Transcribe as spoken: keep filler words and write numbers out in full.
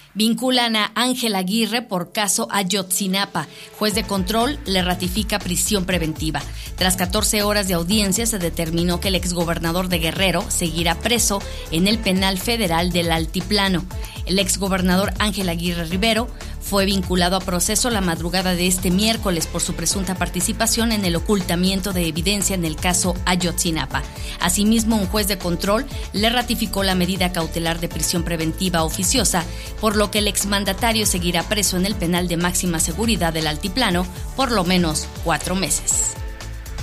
Vinculan a Ángel Aguirre por caso Ayotzinapa. Juez de control le ratifica prisión preventiva. Tras catorce horas de audiencia, se determinó que el exgobernador de Guerrero seguirá preso en el penal federal del Altiplano. El exgobernador Ángel Aguirre Rivero fue vinculado a proceso la madrugada de este miércoles por su presunta participación en el ocultamiento de evidencia en el caso Ayotzinapa. Asimismo, un juez de control le ratificó la medida cautelar de prisión preventiva oficiosa, por lo que el exmandatario seguirá preso en el penal de máxima seguridad del Altiplano por lo menos cuatro meses.